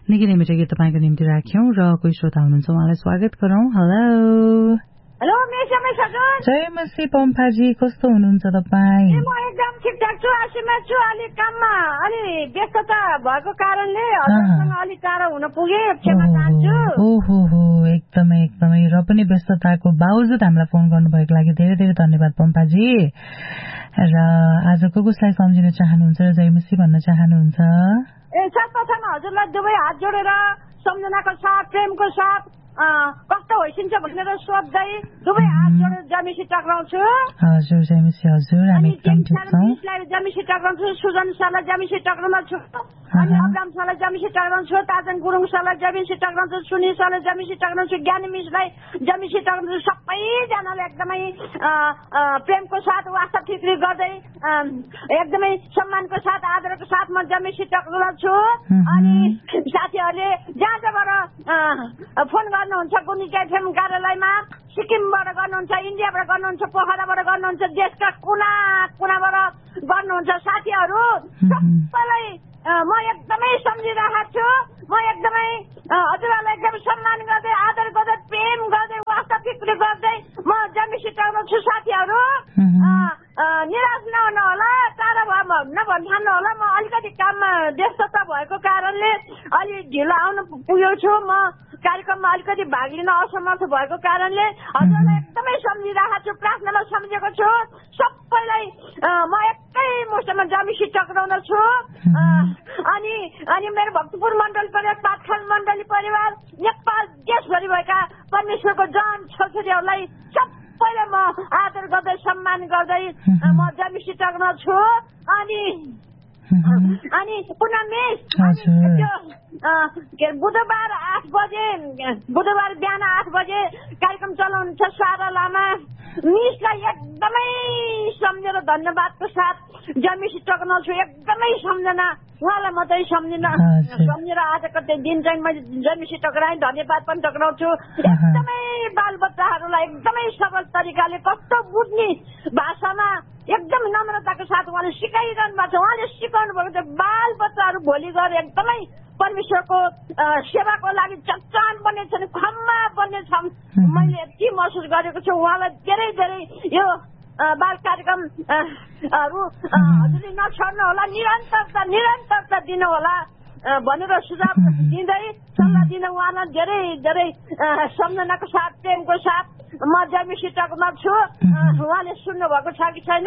निकै नै मिठो गीत तपाईको निम्ति राख्यौं र कोही श्रोता हुनुहुन्छ उहाँलाई स्वागत गरौं। हेलो हेलो मेसमे सजन जय मसी पम्फाजी, कस्तो हुनुहुन्छ तपाई? म एकदम ठिकठाक छु, आशीमा छु। अलि काममा अलि व्यस्तता भएको कारणले हजुरसँग अलि टाढा हुन पुगे, क्षमा चाहन्छु। ओहो हो, एकदमै एकदमै, र पनि व्यस्तताको बावजुद हामीलाई फोन गर्नुभएको लागि धेरै धेरै धन्यवाद पम्फाजी। र आज कसलाई सम्झिन चाहनुहुन्छ र जय मसी भन्न चाहनुहुन्छ? सर्वप्रथम हजुरलाई दुवै हात जोडेर सम्झनाको साथ, प्रेमको साथ कस्तो होइसिन्छ भनेर सोध्दै दुवै हात जोडेर जमिसी टक्राउँछु। हजुर जमिसी, हजुर हामी एकदम ठिक छौं। जमिसी टक्राउँछु, सुजन सरलाई जमिसी टक्राउन छु, अनि अब्राम सरलाई जमिसी टक्राउँछु, ताजन गुरुङ सरलाई जमिसी टक्राउँछु, सुनिल सरलाई जमिसी टक्राउँछु, ज्ञानी मिसलाई जमिसी टक्राउँछु। सबैजनाले एकदमै प्रेमको साथ वास्ता ठिक्री गर्दै एकदमै सम्मानको साथ, आदरको साथ म जमिसी टक्राउँछु। अनि साथीहरूले जहाँ जहाँबाट फोन गर्नुहुन्छ, गुनिका एफएम कार्यालयमा सिक्किमबाट गर्नुहुन्छ, इन्डियाबाट गर्नुहुन्छ, पोखराबाट गर्नुहुन्छ, देशका कुना कुनाबाट गर्नुहुन्छ साथीहरू सबैलाई म एकदमै सम्झिरहेको छु। म एकदमै हजुरहरूलाई एकदमै सम्मान गर्दै, आदर गर्दै, प्रेम गर्दै, वास्ता फिक्री गर्दै म जमिसी टक्राउँछु साथीहरू। निराश नहुनु होला, टाढा नभन्नु होला, म अलिकति काममा व्यस्तता भएको कारणले अलि ढिलो आउनु पुगेको छु। म कार्यक्रममा अलिकति भाग लिन असमर्थ भएको कारणले हजुरलाई एकदमै सम्झिरहेको छु, प्रार्थनामा सम्झेको छु। सबैलाई म एकै मुष्टमा जमिसी टक्राउन छु। अनि मेरो भक्तपुर मण्डल परिवार, पाठखाल मण्डली परिवार, नेपाल देशभरि भएका परमेश्वरको जन छोरछोरीहरूलाई सबैलाई म आदर गर्दै, सम्मान गर्दै म जमिसी टक्राउन छु। अनि पुनः मिस बुधबार 8 बजे, बुधबार बिहान 8 बजे कार्यक्रम चलाउनुहुन्छ सारा लामा मिसलाई एकदमै सम्झेर धन्यवादको साथ जमिसी टक्राउन छु। एकदमै सम्झना, उहाँलाई मात्रै सम्झेर आजको दिन चाहिँ मैले जमिसी टक्राएँ, धन्यवाद पनि टक्राउँछु। एकदमै बाल बच्चाहरूलाई एकदमै सरल तरिकाले, कस्तो बुझ्ने भाषामा एकदम नम्रताको साथ उहाँले सिकाइरहनु भएको छ। उहाँले सिकाउनु भएको छ बाल बच्चाहरू भोलि गएर एकदमै परमेश्वरको सेवाको लागि चट्टान बन्ने छन्, खम्मा बन्ने छन्। मैले यति महसुस गरेको छु। उहाँलाई धेरै धेरै यो बाल कार्यक्रमहरू हजुरले नछोड्नु होला, निरन्तरता दिनु होला भनेर सुझाव दिँदै सल्लाह दिन उहाँलाई धेरै धेरै सम्झनाको साथ, प्रेमको साथ म जमिसी टक्राउन छु। उहाँले सुन्नु भएको छ कि छैन,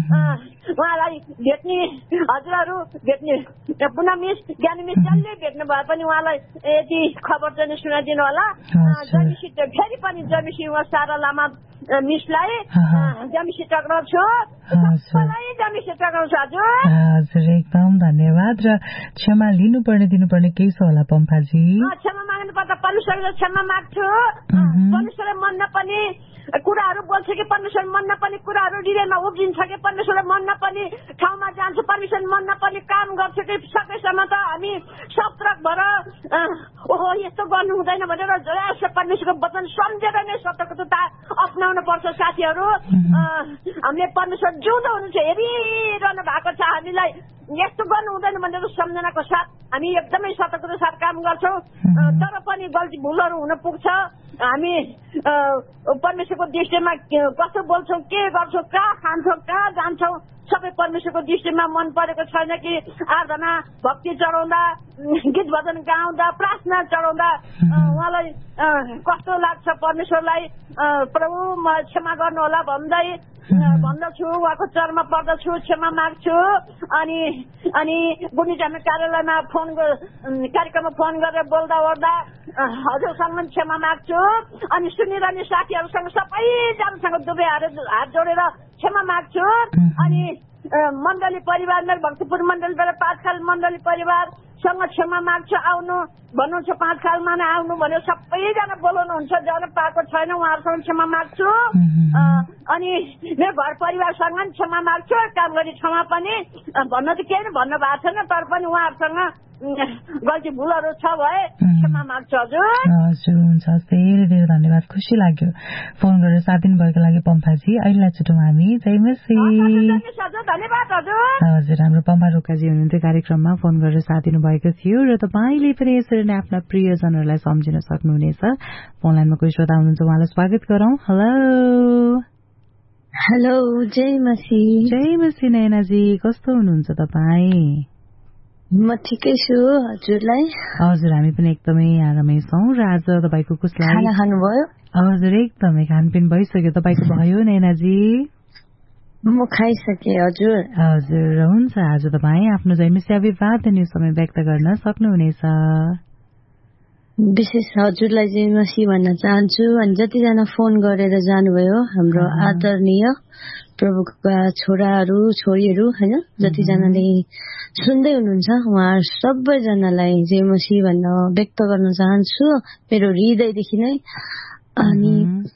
उहाँलाई भेट्ने हजुरहरू भेट्ने पुनः मिस, ज्ञानी मिस जसले भेट्नु भए पनि उहाँलाई यति खबर चाहिँ सुनाइदिनु होला। जमिसी फेरि पनि जमिसी उहाँ सारा लामा मिसलाई जमिसी टक्राउँछु, सबैलाई जमिसी टक्राउँछु। हजुर एकदम धन्यवाद। र क्षमा लिनुपर्ने दिनुपर्ने केही छ होला पम्फाजी? क्षमा माग्नु पर्दा परमेश्वरले क्षमा माग्छु। परमेश्वरले मन नपर्ने कुराहरू बोल्छ कि, परमेश्वर मन नपर्ने कुराहरू हृदयमा उब्जिन्छ कि, परमेश्वरले मन नपर्ने ठाउँमा जान्छ, परमेश्वर मन नपर्ने काम गर्छ कि, सकेसम्म त हामी सतर्क भएर ओहो यस्तो गर्नु हुँदैन भनेर परमेश्वरको वचन सम्झेर नै सतर्कता अप्नाउनु पर्छ साथीहरू। हामीले परमेश्वर जिउँदो हुनुहुन्छ, हेरिरहनु भएको छ, हामीलाई यस्तो गर्नु हुँदैन भनेर सम्झनाको साथ हामी एकदमै सतर्कताको साथ काम गर्छौँ। तर पनि गल्ती भुलहरू हुन पुग्छ। हामी परमेश्वरको दृष्टिमा कस्तो बोल्छौँ, के गर्छौँ, कहाँ खान्छौँ, कहाँ जान्छौँ, सबै परमेश्वरको दृष्टिमा मन परेको छैन कि आराधना भक्ति चढाउँदा, गीत भजन गाउँदा, प्रार्थना चढाउँदा उहाँलाई कस्तो लाग्छ, परमेश्वरलाई प्रभु म क्षमा गर्नु होला भन्दछु, उहाँको चरणमा पर्दछु, क्षमा माग्छु। अनि गुनिजामा कार्यालयमा कार्यक्रममा फोन गरेर बोल्दा ओर्दा हजुरसँग क्षमा माग्छु। अनि सुनिरहने साथीहरूसँग सबैजनासँग दुवै हात जोडेर क्षमा माग्छु। अनि मण्डली परिवार, मेरो भक्तपुर मण्डलीबाट पाँचखाल मण्डली परिवारसँग क्षमा माग्छु। आउनु भन्नुहुन्छ, पाँचखालमा नै आउनु भनेर सबैजना बोलाउनुहुन्छ, जान पाएको छैन, उहाँहरूसँग क्षमा माग्छु। अनि मेरो घर परिवारसँग पनि क्षमा माग्छु। काम गर्ने ठाउँमा पनि भन्न त केही भन्न भएको छैन, तर पनि उहाँहरूसँग गल्ती भुलहरू छ भए क्षमा माग्छु हजुर। हजुर हुन्छ, धेरै धेरै धन्यवाद, खुसी लाग्यो फोन गरेर साथ दिनुभएको लागि पम्फाजी। अहिलेलाई छुटौँ हामी, जय मसी। धन्यवाद हजुर। हजुर, हाम्रो पम्फा रोकाजी हुनुहुन्थ्यो कार्यक्रममा, फोन गरेर साथ दिनुभएको थियो र तपाईँले पनि यसरी नै आफ्ना प्रियजनहरूलाई सम्झिन सक्नुहुनेछ। फोन लाइनमा कोही श्रोता हुनुहुन्छ, उहाँलाई स्वागत गरौँ। हेलो हेलो, जय मसी। जय मसी नयनाजी, कस्तो हुनुहुन्छ तपाईँ? म ठिकै छु, हजुरलाई? हजुर, हामी पनि एकदमै आरामै छौँ। र आज तपाईँको कुशलाई खाना खानुभयो? हजुर, एकदमै खानपिन भइसक्यो, तपाईँको भयो नयनाजी? म खाइसकेँ हजुर। हजुर, हुन्छ, आज तपाईँ आफ्नो जयमसी अभिवादन यो समय व्यक्त गर्न सक्नुहुनेछ। विशेष हजुरलाई जयमसी भन्न चाहन्छु। अनि जतिजना फोन गरेर जानुभयो, हाम्रो आदरणीय प्रभुका छोराहरू छोरीहरू होइन, जतिजनाले सुन्दै हुनुहुन्छ, उहाँ सबैजनालाई जयमसी भन्न व्यक्त गर्न चाहन्छु मेरो हृदयदेखि नै। अनि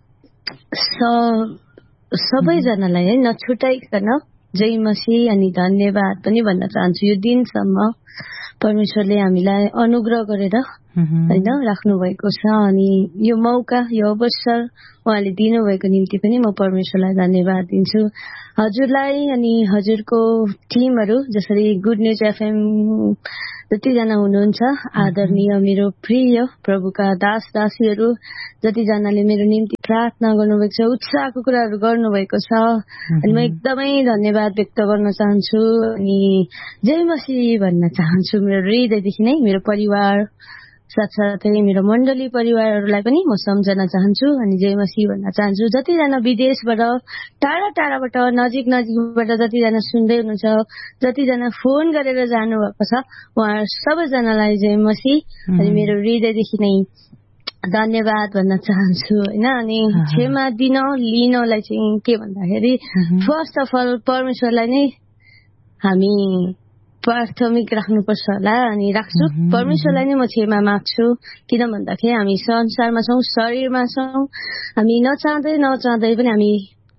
सबैजनालाई है नछुटाइकन जयमसी अनि धन्यवाद पनि भन्न चाहन्छु। यो दिनसम्म परमेश्वरले हामीलाई अनुग्रह गरेर होइन राख्नु भएको छ, अनि यो मौका यो अवसर उहाँले दिनुभएको निम्ति पनि म परमेश्वरलाई धन्यवाद दिन्छु। हजुरलाई अनि हजुरको टिमहरू, जसरी गुड न्युज एफएम जतिजना हुनुहुन्छ, आदरणीय मेरो प्रिय प्रभुका दास दासीहरू जतिजनाले मेरो निम्ति प्रार्थना गर्नुभएको छ, उत्साहको कुराहरू गर्नुभएको छ, अनि म एकदमै धन्यवाद व्यक्त गर्न चाहन्छु अनि जयमसी भन्न चाहन्छु मेरो हृदयदेखि नै। मेरो परिवार साथसाथै मेरो मण्डली परिवारहरूलाई पनि म सम्झन चाहन्छु अनि जयमसी भन्न चाहन्छु। जतिजना विदेशबाट, टाढा टाढाबाट, नजिक नजिकबाट जतिजना सुन्दै हुनुहुन्छ, जतिजना फोन गरेर जानुभएको छ, उहाँ सबैजनालाई जयमसी अनि मेरो हृदयदेखि नै धन्यवाद भन्न चाहन्छु होइन। अनि क्षमा लिनलाई चाहिँ के भन्दाखेरि, फर्स्ट अफ अल परमेश्वरलाई नै हामी प्राथमिक राख्नुपर्छ होला, अनि राख्छु। परमेश्वरलाई नै म क्षमा माग्छु, किन भन्दाखेरि हामी संसारमा छौँ, शरीरमा छौँ, हामी नचाहँदै पनि हामी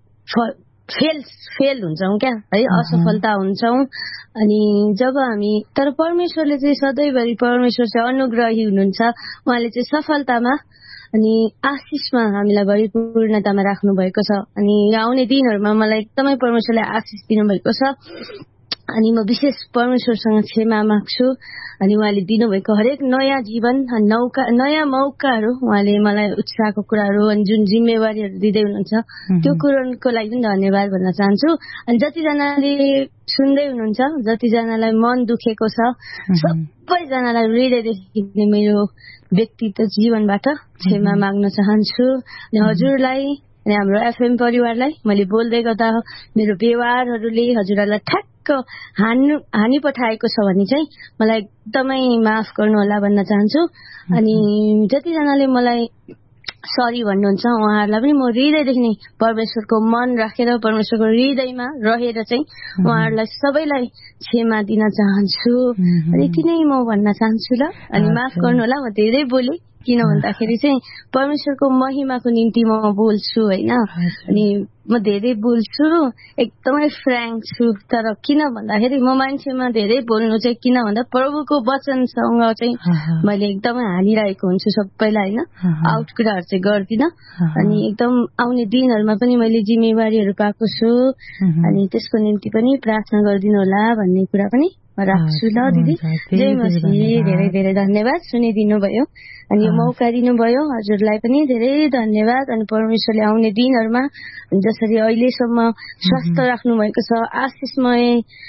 फेल हुन्छौँ क्या है, असफलता हुन्छौँ। अनि जब हामी तर परमेश्वरले चाहिँ सधैँभरि परमेश्वर चाहिँ अनुग्रही हुनुहुन्छ, उहाँले चाहिँ सफलतामा अनि आशिषमा हामीलाई भरिपूर्णतामा राख्नु भएको छ। अनि आउने दिनहरूमा मलाई एकदमै परमेश्वरले आशिष दिनुभएको छ, अनि म विशेष परमेश्वरसँग क्षमा माग्छु। अनि उहाँले दिनुभएको हरेक नयाँ जीवन, नयाँ मौकाहरू, उहाँले मलाई उत्साहको कुराहरू अनि जुन जिम्मेवारीहरू दिँदै हुनुहुन्छ, त्यो कुराको लागि पनि धन्यवाद भन्न चाहन्छु। अनि जतिजनाले सुन्दै हुनुहुन्छ, जतिजनालाई मन दुखेको छ, सबैजनालाई हृदयदेखि मेरो व्यक्तित्व जीवनबाट क्षमा माग्न चाहन्छु। अनि हजुरलाई अनि हाम्रो एफएम परिवारलाई मैले बोल्दै गर्दा मेरो व्यवहारहरूले हजुरहरूलाई ठ्याक्क हानि पठाएको छ भने चाहिँ मलाई एकदमै माफ गर्नु होला भन्न चाहन्छु। अनि जतिजनाले मलाई सरी भन्नुहुन्छ, उहाँहरूलाई पनि म हृदयदेखि नै परमेश्वरको मन राखेर, परमेश्वरको हृदयमा रहेर चाहिँ उहाँहरूलाई सबैलाई क्षमा दिन चाहन्छु। अनि यति नै म भन्न चाहन्छु ल। अनि माफ गर्नु होला, म धेरै बोले, किन भन्दाखेरि चाहिँ परमेश्वरको महिमाको निम्ति म बोल्छु होइन। अनि म धेरै बोल्छु, एकदमै फ्र्याङ्क छु, तर किन भन्दाखेरि म मान्छेमा धेरै बोल्नु चाहिँ किन भन्दा प्रभुको वचनसँग चाहिँ मैले एकदमै हालिरहेको हुन्छु सबैलाई होइन, आउट कुराहरू चाहिँ गर्दिनँ। अनि एकदम आउने दिनहरूमा पनि मैले जिम्मेवारीहरू पाएको छु, अनि त्यसको निम्ति पनि प्रार्थना गरिदिनु होला भन्ने कुरा पनि राख्छु ल दिदी। जय मसी, धेरै धेरै धन्यवाद सुनिदिनु भयो अनि यो मौका दिनुभयो, हजुरलाई पनि धेरै धन्यवाद। अनि परमेश्वरले आउने दिनहरूमा जसरी अहिलेसम्म स्वास्थ्य राख्नु भएको छ, आशिषमय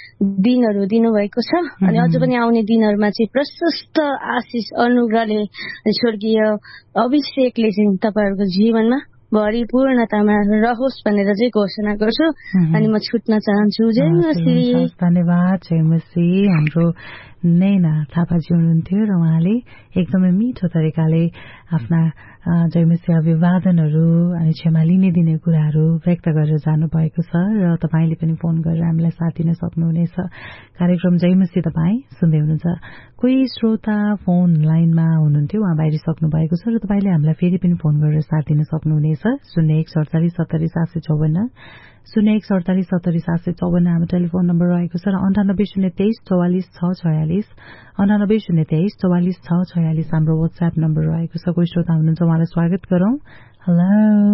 दिनहरू दिनुभएको छ, अनि अझ पनि आउने दिनहरूमा चाहिँ प्रशस्त आशिष अनुग्रहले स्वर्गीय अभिषेकले चाहिँ तपाईँहरूको जीवनमा भरिपूर्णतामा रहोस् भनेर चाहिँ घोषणा गर्छु। अनि म छुट्न चाहन्छु। जय मसी। धन्यवाद। जय मसी। हाम्रो नैना थापाजी हुनुहुन्थ्यो र उहाँले एकदमै मिठो तरिकाले आफ्ना जयमसी अभिवादनहरू अनि क्षमा लिने दिने कुराहरू व्यक्त गरेर जानुभएको छ र तपाईँले पनि फोन गरेर हामीलाई साथ दिन सक्नुहुनेछ। कार्यक्रम जयमसी तपाईँ सुन्दै हुनुहुन्छ। कोही श्रोता फोन लाइनमा हुनुहुन्थ्यो, उहाँ बाहिरिसक्नु भएको छ र तपाईँले हामीलाई फेरि पनि फोन गरेर साथ दिन सक्नुहुनेछ। 0147 70 754 0148707754 हाम्रो टेलिफोन नम्बर रहेको छ र 9803244646 9803244646 हाम्रो व्हाट्सएप नम्बर रहेको छ। कोही श्रोता हुनुहुन्छ, उहाँलाई स्वागत गरौँ। हेलो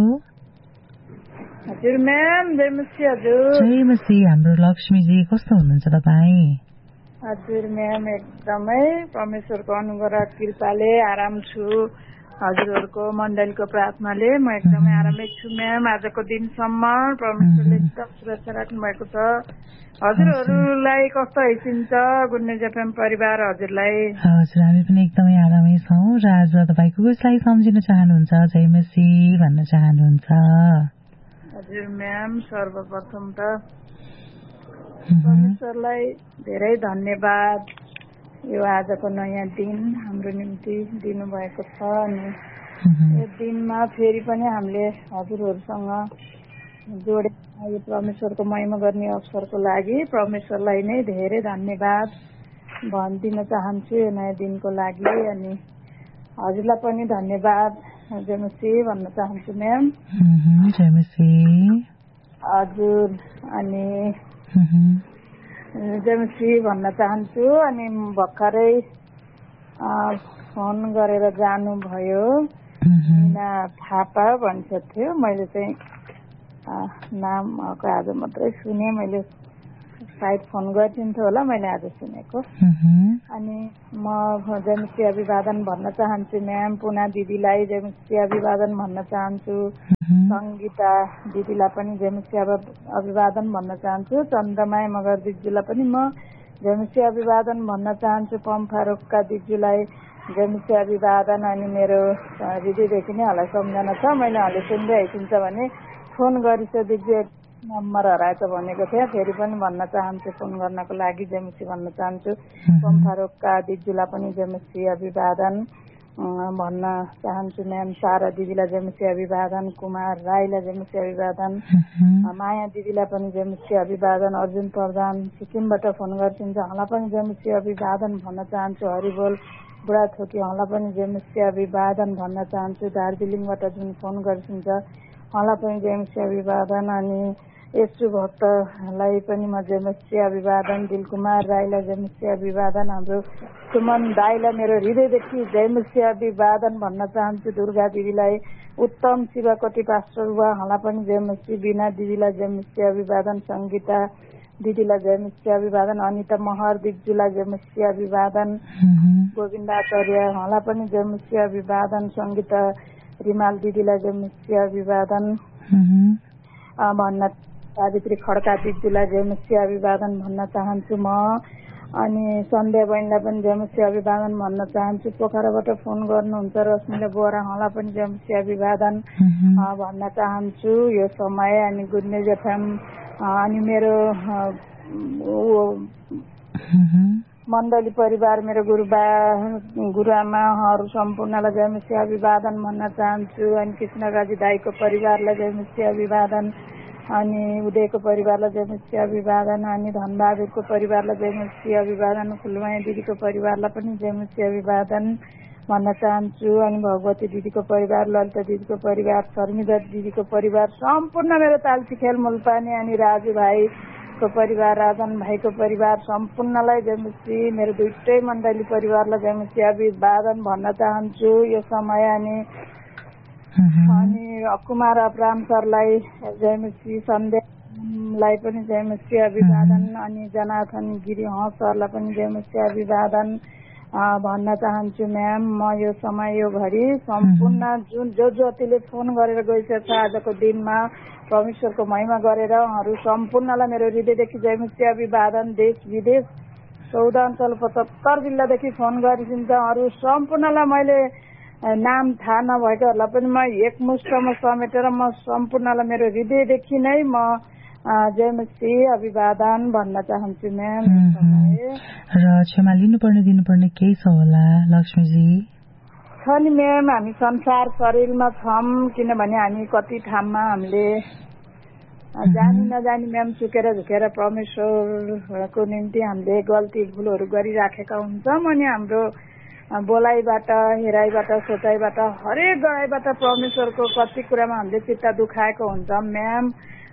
हजुर म्याम, जय मसी। हजुर जय मसी। हाम्रो लक्ष्मीजी कस्तो हुनुहुन्छ तपाईँ? हजुर म्याम, एकदमै परमेश्वरको अनुग्रह कृपाले आराम छु। हजुरहरूको मण्डलीको प्रार्थनाले म एकदमै आरामै छु म्याम। आजको दिनसम्म परमेश्वरले एकदम सुरक्षा राख्नु भएको छ। हजुरहरूलाई कस्तो हैसिन्छ गुन्ने जेफएम परिवार? हजुरलाई? हजुर, हामी पनि एकदमै आरामै छौँ। र आज तपाईँको कसलाई सम्झिन चाहनुहुन्छ, जय मसी भन्न चाहनुहुन्छ? हजुर म्याम, सर्वप्रथम त परमेश्वरलाई धेरै धन्यवाद, यो आजको नयाँ दिन हाम्रो निम्ति दिनुभएको छ। अनि यो दिनमा फेरि पनि हामीले हजुरहरूसँग जोडे यो परमेश्वरको महिमा गर्ने अवसरको लागि परमेश्वरलाई नै धेरै धन्यवाद भनिदिन चाहन्छु यो नयाँ दिनको लागि। अनि हजुरलाई पनि धन्यवाद जय मसी भन्न चाहन्छु म्याम। जय मसी। हजुर, अनि जय मसी भन्न चाहन्छु। अनि भर्खरै फोन गरेर जानुभयो, मिना थापा भन्छ थियो। मैले चाहिँ नामको आज मात्रै सुने, मैले सायद फोन गरिदिन्थ्यो होला, मैले आज सुनेको। अनि म जय मसी अभिवादन भन्न चाहन्छु म्याम। पुना दिदीलाई जय मसी अभिवादन भन्न चाहन्छु। सङ्गीता दिदीलाई पनि जय मसी अभिवादन भन्न चाहन्छु। चन्द्रमाया मगर दिदीलाई पनि म जय मसी अभिवादन भन्न चाहन्छु। पम फारूकका दिदीलाई जय मसी अभिवादन। अनि मेरो दिदीदेखि नै हलाई सम्झना छ, मैले हले सुन्दै आइसिन्छ भने फोन गरिछ दिदी, नम्बर हराएछ भनेको थिएँ, फेरि पनि भन्न चाहन्छु फोन गर्नको लागि जय मसी भन्न चाहन्छु। पम फारूकका दिदीलाई पनि जय मसी अभिवादन भन्न चाहन्छु म्याम। सारा दिदीलाई जय मसी अभिवादन। कुमार राईलाई जय मसी अभिवादन। माया दिदीलाई पनि जय मसी अभिवादन। अर्जुन प्रधान सिक्किमबाट फोन गर्छिन्छ, उहाँलाई पनि जय मसी अभिवादन भन्न चाहन्छु। हरिबोल बुढाथोकी उहाँलाई पनि जय मसी अभिवादन भन्न चाहन्छु। दार्जिलिङबाट जुन फोन गर्छिन्छ उहाँलाई पनि जय मसी अभिवादन। अनि यसु भक्तलाई पनि म जय मसी अभिवादन। दिलकुमार राईलाई जय मसी अभिवादन। हाम्रो सुमन दाईलाई मेरो हृदयदेखि जय मसी अभिवादन भन्न चाहन्छु। दुर्गा दिदीलाई, उत्तम शिवकोटी पास्टर उहाँलाई पनि जय मसी। बिना दिदीलाई जय मसी अभिवादन। सङ्गीता दिदीलाई जय मसी अभिवादन। अनिता महर दिदीलाई जय मसी अभिवादन। गोविन्द आचार्य उहाँलाई पनि जय मसी अभिवादन। सङ्गीता रिमाल दिदीलाई जय मसी अभिवादन भन्न। सावित्री खड्का दिदीलाई जय मसी अभिवादन भन्न चाहन्छु म। अनि सन्ध्या बहिनीलाई पनि जय मसी अभिवादन भन्न चाहन्छु। पोखराबाट फोन गर्नुहुन्छ रश्मिला बोरा, उहाँलाई पनि जय मसी अभिवादन भन्न चाहन्छु यो समय। अनि गुड न्युज एफएम अनि मेरो मण्डली परिवार, मेरो गुरुआमाहरू सम्पूर्णलाई जय मसी अभिवादन भन्न चाहन्छु। अनि कृष्णराजी दाईको परिवारलाई जय मसी अभिवादन। अनि उदयको परिवारलाई जय मसी अभिवादन। अनि धनबहादुरको परिवारलाई जय मसी अभिवादन। फुलमाया दिदीको परिवारलाई पनि जय मसी अभिवादन भन्न चाहन्छु। अनि भगवती दिदीको परिवार, ललिता दिदीको परिवार, शर्मिदा दिदीको परिवार, सम्पूर्ण मेरो तालसी खेल मुलपानी, अनि राजु भाइको परिवार, राजन भाइको परिवार सम्पूर्णलाई जय मसी। मेरो दुईटै मण्डली परिवारलाई जय मसी अभिवादन भन्न चाहन्छु यो समय। अनि कुमार अब्राम सरलाई जय मसी। सन्ध्यालाई पनि जय मसी अभिवादन। अनि जनाथन गिरी सरलाई पनि जय मसी अभिवादन भन्न चाहन्छु म्याम। म यो समय यो घडी सम्पूर्ण जो जतिले फोन गरेर गइसकेको छ आजको दिनमा परमेश्वरको महिमा गरेर उहाँहरू सम्पूर्णलाई मेरो हृदयदेखि जय मसी अभिवादन। देश विदेश 14 अञ्चल 75 जिल्लादेखि फोन गरिदिन्छ उहाँहरू सम्पूर्णलाई मैले नाम थाहा नभएकोहरूलाई पनि म एकमुष्टमा समेटेर म सम्पूर्णलाई मेरो हृदयदेखि नै म जय मसी अभिवादन भन्न चाहन्छु म्याम। र क्षमा लिनुपर्ने दिनुपर्ने केही छ होला लक्ष्मीजी? छ नि म्याम, हामी संसार शरीरमा छौँ, किनभने हामी कति ठाउँमा हामीले जानी नजानी म्याम चुकेर झुकेर परमेश्वरको निम्ति हामीले गल्ती भुलहरू गरिराखेका हुन्छौँ। अनि हाम्रो बोलाइबाट, हेराइबाट, सोचाइबाट, हरेक गराइबाट परमेश्वरको कति कुरामा हामीले चित्त दुखाएको हुन्छौँ म्याम।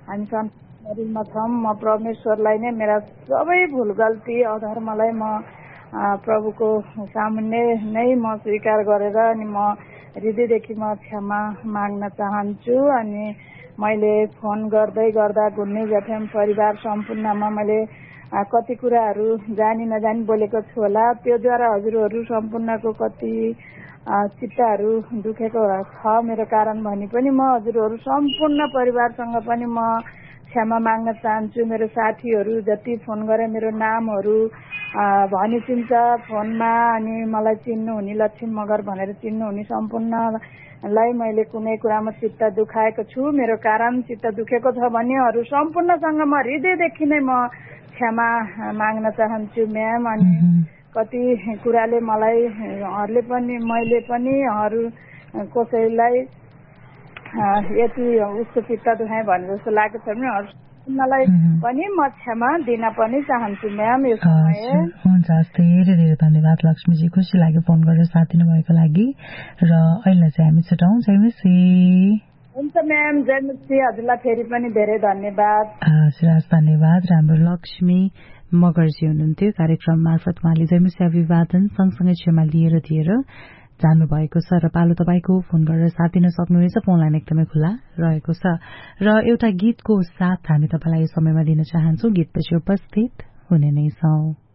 हामी संसारमा छौँ। म परमेश्वरलाई नै मेरा सबै भुल गल्ती अधर्मलाई म प्रभुको सामुन्ने नै म स्वीकार गरेर अनि म हृदयदेखि म क्षमा माग्न चाहन्छु। अनि मैले फोन गर्दै गर्दा घुम्ने जफेम परिवार सम्पूर्णमा मैले कति कुराहरू जानी नजानी बोलेको छु होला, त्योद्वारा हजुरहरू सम्पूर्णको कति चित्तहरू दुखेको छ मेरो कारण भनी पनि म हजुरहरू सम्पूर्ण परिवारसँग पनि म क्षमा माग्न चाहन्छु। मेरो साथीहरू जति फोन गरे मेरो नामहरू भनी चिन्छ फोनमा, अनि मलाई चिन्नुहुने लक्ष्मी मगर भनेर चिन्नुहुने सम्पूर्णलाई मैले कुनै कुरामा चित्त दुखाएको छु, मेरो कारण चित्त दुखेको छ भने अरू सम्पूर्णसँग म हृदयदेखि नै म क्षमा माग्न चाहन्छु म्याम। अनि कति कुराले मलाई मैले पनि अरू कसैलाई यति उसको चित्त दुखाएँ भने जस्तो लागेको छ भने उनीलाई पनि म क्षमा दिन पनि चाहन्छु म्याम। यो समय हुन्छ, धेरै धेरै धन्यवाद लक्ष्मीजी, खुसी लाग्यो फोन गरेर साथ दिनुभएको लागि। र अहिले चाहिँ हामी छुटाउँ। जय मसी। हुन्छ म्याम, जय मसी। हजुरलाई फेरि पनि धेरै धन्यवाद। हजुर, धन्यवाद। राम्रो लक्ष्मी मगरजी हुनुहुन्थ्यो। कार्यक्रम मार्फत उहाँले जयमसी अभिवादन सँगसँगै क्षमा दिएर जानुभएको छ र पालो तपाईँको फोन गरेर साथ दिन सक्नुहुनेछ। फोन लाइन एकदमै खुल्ला रहेको छ र एउटा गीतको साथ हामी तपाईँलाई यो समयमा दिन चाहन्छौँ। गीतपछि उपस्थित हुने नै छौँ।